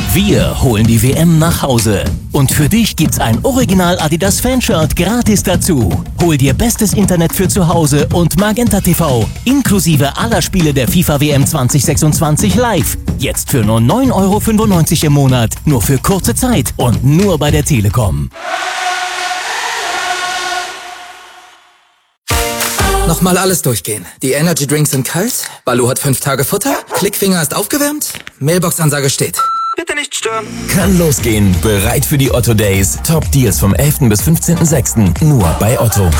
Wir holen die WM nach Hause. Und für dich gibt's ein Original Adidas Fanshirt gratis dazu. Hol dir bestes Internet für zu Hause und Magenta TV, inklusive aller Spiele der FIFA WM 2026 live. Jetzt für nur 9,95 € im Monat. Nur für kurze Zeit und nur bei der Telekom. Nochmal alles durchgehen. Die Energy Drinks sind kalt, Baloo hat 5 Tage Futter, Klickfinger ist aufgewärmt, Mailbox-Ansage steht. Bitte nicht stören. Kann losgehen. Bereit für die Otto Days. Top Deals vom 11. bis 15.06. Nur bei Otto.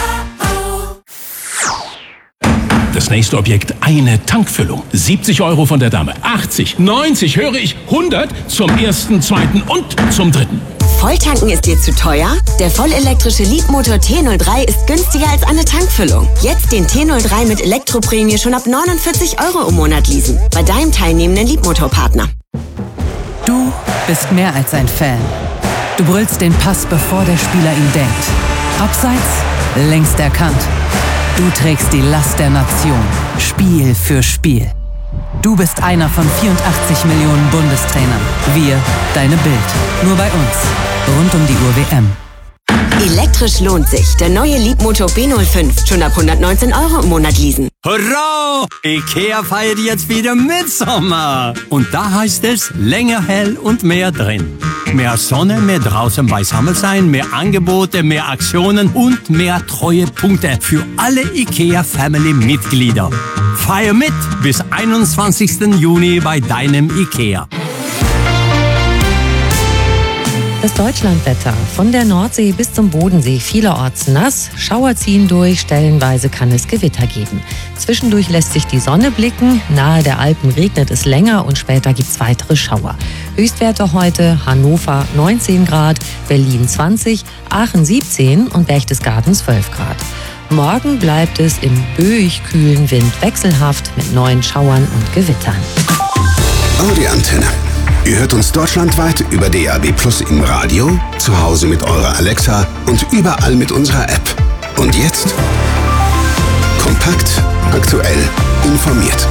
Das nächste Objekt, eine Tankfüllung. 70 € von der Dame. 80, 90, höre ich, 100 zum ersten, zweiten und zum dritten. Volltanken ist dir zu teuer? Der vollelektrische Leapmotor T03 ist günstiger als eine Tankfüllung. Jetzt den T03 mit Elektroprämie schon ab 49 € im Monat leasen. Bei deinem teilnehmenden Leapmotor-Partner. Du bist mehr als ein Fan. Du brüllst den Pass, bevor der Spieler ihn denkt. Abseits, längst erkannt. Du trägst die Last der Nation, Spiel für Spiel. Du bist einer von 84 Millionen Bundestrainern. Wir, deine Bild. Nur bei uns. Rund um die Uhr WM. Elektrisch lohnt sich. Der neue Leapmotor B05. Schon ab 119 € im Monat leasen. Hurra! IKEA feiert jetzt wieder Mitsommer. Und da heißt es länger hell und mehr drin. Mehr Sonne, mehr draußen beisammen sein, mehr Angebote, mehr Aktionen und mehr Treuepunkte für alle IKEA-Family-Mitglieder. Feier mit bis 21. Juni bei deinem IKEA. Das Deutschlandwetter. Von der Nordsee bis zum Bodensee vielerorts nass. Schauer ziehen durch, stellenweise kann es Gewitter geben. Zwischendurch lässt sich die Sonne blicken. Nahe der Alpen regnet es länger und später gibt es weitere Schauer. Höchstwerte heute: Hannover 19 Grad, Berlin 20, Aachen 17 und Berchtesgaden 12 Grad. Morgen bleibt es im böig kühlen Wind wechselhaft mit neuen Schauern und Gewittern. Audi Antenne. Ihr hört uns deutschlandweit über DAB+ im Radio, zu Hause mit eurer Alexa und überall mit unserer App. Und jetzt kompakt, aktuell, informiert.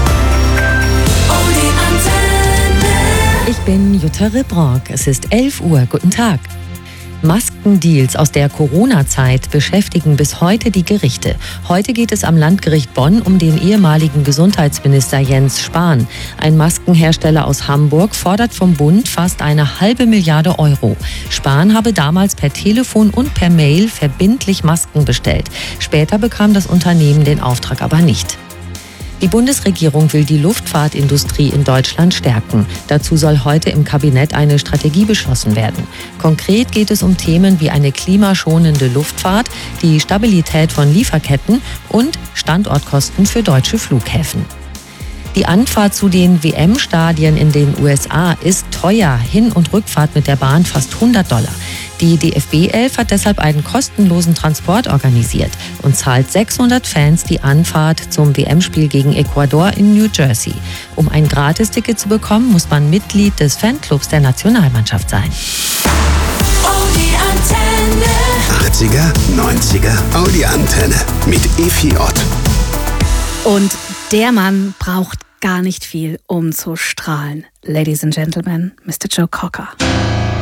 Ich bin Jutta Ribrock. Es ist 11 Uhr. Guten Tag. Maskendeals aus der Corona-Zeit beschäftigen bis heute die Gerichte. Heute geht es am Landgericht Bonn um den ehemaligen Gesundheitsminister Jens Spahn. Ein Maskenhersteller aus Hamburg fordert vom Bund fast 1,5 Milliarde €. Spahn habe damals per Telefon und per Mail verbindlich Masken bestellt. Später bekam das Unternehmen den Auftrag aber nicht. Die Bundesregierung will die Luftfahrtindustrie in Deutschland stärken. Dazu soll heute im Kabinett eine Strategie beschlossen werden. Konkret geht es um Themen wie eine klimaschonende Luftfahrt, die Stabilität von Lieferketten und Standortkosten für deutsche Flughäfen. Die Anfahrt zu den WM-Stadien in den USA ist teuer. Hin- und Rückfahrt mit der Bahn fast $100. Die DFB 11 hat deshalb einen kostenlosen Transport organisiert und zahlt 600 Fans die Anfahrt zum WM-Spiel gegen Ecuador in New Jersey. Um ein Gratisticket zu bekommen, muss man Mitglied des Fanclubs der Nationalmannschaft sein. Audi Antenne. 80er, 90er, Audi Antenne mit Efi Ott. Und der Mann braucht gar nicht viel, um zu strahlen. Ladies and Gentlemen, Mr. Joe Cocker.